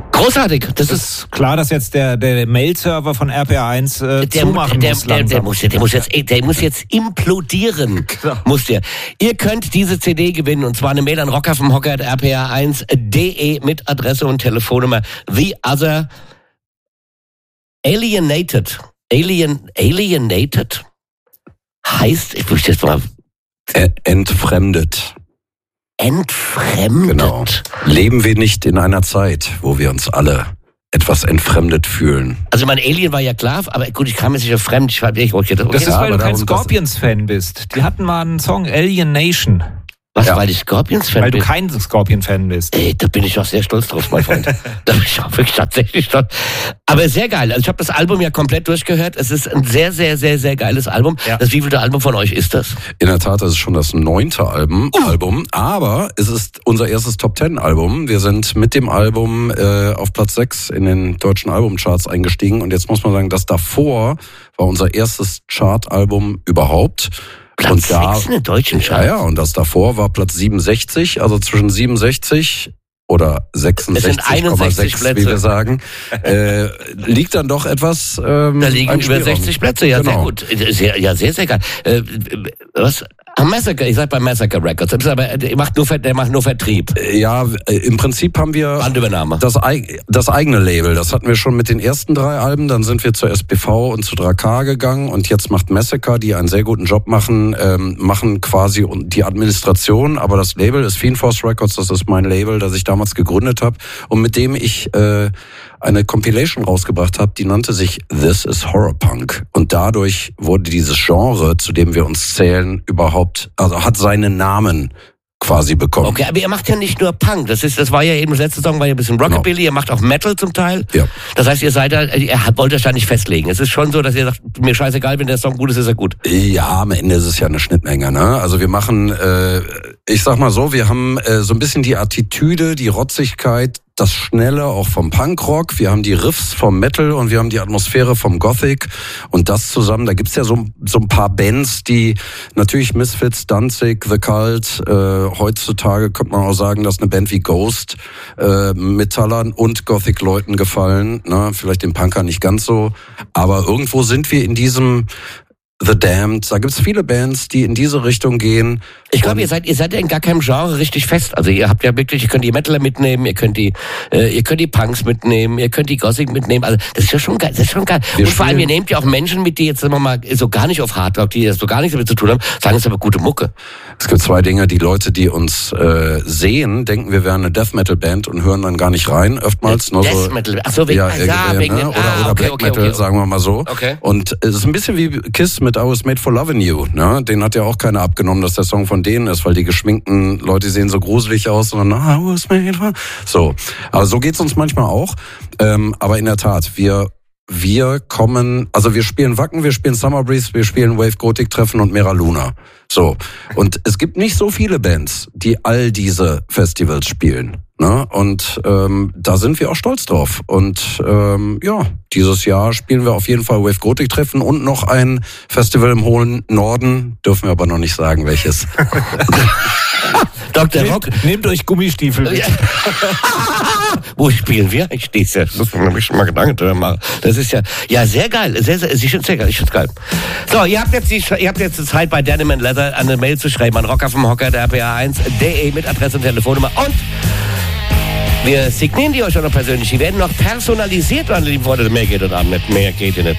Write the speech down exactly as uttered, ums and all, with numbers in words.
Großartig. Das, das ist ist klar, dass jetzt der, der Mail-Server von R P R eins äh, der, zumachen der, muss der, langsam. der, muss, der, muss jetzt, der muss jetzt implodieren. Genau. Muss der. Ihr könnt diese C D gewinnen und zwar eine Mail an rocker vom Hocker at r p r eins punkt d e mit Adresse und Telefonnummer. The Other Alienated. Alien, alienated heißt, ich muss jetzt mal... Entfremdet. Entfremdet. Genau. Leben wir nicht in einer Zeit, wo wir uns alle etwas entfremdet fühlen? Also mein Alien war ja klar, aber gut, ich kam jetzt nicht auf fremd. Ich, ich, okay, okay. Das ist, Ja, weil du aber kein darum- Scorpions-Fan bist. Die hatten mal einen Song, Alien Nation. Was, Ja. weil ich Scorpions-Fan Weil du bin? kein Scorpion-Fan bist. Ey, da bin ich auch sehr stolz drauf, mein Freund. Da bin ich auch wirklich tatsächlich stolz. Aber sehr geil. Also ich habe das Album ja komplett durchgehört. Es ist ein sehr, sehr, sehr, sehr geiles Album. Ja. Das wievielte Album von euch ist das? In der Tat, das ist schon das neunte Album, Uh. Album, aber es ist unser erstes Top-Ten-Album. Wir sind mit dem Album äh, auf Platz sechs in den deutschen Albumcharts eingestiegen und jetzt muss man sagen, das davor war unser erstes Chartalbum überhaupt. Platz und da, sechs in den deutschen ja, Charts. ja, und das davor war Platz siebenundsechzig, also zwischen siebenundsechzig oder sechsundsechzig Komma einundsechzig sechs, wie Plätze. wir sagen, äh, liegt dann doch etwas ähm, Da liegen ein über Spielraum. sechzig Plätze. Ja, sehr Genau. gut. Sehr, ja, sehr, sehr geil. Äh, was? Ah, Massacre. Ich sag bei Massacre Records. Das ist aber, der macht nur, Ver- der macht nur Vertrieb. Ja, äh, im Prinzip haben wir Bandübernahme. das, eig- das eigene Label. Das hatten wir schon mit den ersten drei Alben. Dann sind wir zur S P V und zu drei K gegangen. Und jetzt macht Massacre, die einen sehr guten Job machen, ähm, machen quasi die Administration. Aber das Label ist Fiend Force Records. Das ist mein Label, das ich damals gegründet habe. Und mit dem ich äh, eine Compilation rausgebracht habe, die nannte sich This is Horror Punk. Und dadurch wurde dieses Genre, zu dem wir uns zählen, überhaupt, also hat seinen Namen quasi bekommen. Okay, aber ihr macht ja nicht nur Punk. Das ist, das war ja eben, das letzte Song war ja ein bisschen Rockabilly. Genau. Ihr macht auch Metal zum Teil. Ja. Das heißt, ihr seid da, ihr habt- wollt euch da nicht festlegen. Es ist schon so, dass ihr sagt, mir scheißegal, wenn der Song gut ist, ist er gut. Ja, am Ende ist es ja eine Schnittmenge, ne? Also wir machen, äh, ich sag mal so, wir haben äh, so ein bisschen die Attitüde, die Rotzigkeit, das Schnelle auch vom Punkrock, wir haben die Riffs vom Metal und wir haben die Atmosphäre vom Gothic und das zusammen, da gibt's ja so, so ein paar Bands, die natürlich Misfits, Danzig, The Cult, äh, heutzutage könnte man auch sagen, dass eine Band wie Ghost äh, Metallern und Gothic-Leuten gefallen, ne? Vielleicht den Punkern nicht ganz so, aber irgendwo sind wir in diesem The Damned, da gibt's viele Bands, die in diese Richtung gehen. Ich glaube, Und- ihr seid, ihr seid ja in gar keinem Genre richtig fest. Also ihr habt ja wirklich, ihr könnt die Metaler mitnehmen, ihr könnt die, äh, ihr könnt die Punks mitnehmen, ihr könnt die Gothic mitnehmen. Also das ist ja schon geil, das ist schon geil. Wir und vor allem, ihr spielen- nehmt ja auch Menschen mit, die jetzt sagen wir mal so gar nicht auf Hardrock, die so gar nichts damit zu tun haben, sagen, es ist aber gute Mucke. Es gibt zwei Dinge, die Leute, die uns äh, sehen, denken, wir wären eine Death Metal Band und hören dann gar nicht rein, oftmals. Nur so, Death Metal. Ach so, wegen, ja, ah, äh, ja, äh, wegen ne? den, oder, ah, oder okay, Black okay, Metal, okay. sagen wir mal so. Okay. Und es ist ein bisschen wie Kiss mit I Was Made for Loving You. Ne? Den hat ja auch keiner abgenommen, dass der Song von denen ist, weil die geschminkten Leute sehen so gruselig aus und dann, I was made for... So, aber so geht's uns manchmal auch. Ähm, aber in der Tat, wir... Wir kommen, also wir spielen Wacken, wir spielen Summer Breeze, wir spielen Wave Gothic Treffen und Mera Luna. So. Und es gibt nicht so viele Bands, die all diese Festivals spielen. Ne? Und ähm, da sind wir auch stolz drauf. Und ähm, ja, dieses Jahr spielen wir auf jeden Fall Wave Gothic Treffen und noch ein Festival im hohen Norden. Dürfen wir aber noch nicht sagen, welches. Doktor Rock. Nehmt, nehmt euch Gummistiefel mit. Ja. Wo spielen wir eigentlich dies Jahr? Das muss man nämlich schon mal Gedanken drüber machen. Das ist ja, ja, sehr geil. Sehr, sehr, ich find's sehr geil. Ich find's geil. So, ihr habt jetzt die, ihr habt jetzt die Zeit, bei Denim and Leather eine Mail zu schreiben an rocker vom Hocker der R P R eins punkt de mit Adresse und Telefonnummer und wir signieren die euch auch noch persönlich. Die werden noch personalisiert, meine lieben Freunde. Mehr geht heute Abend nicht. Mehr geht hier nicht.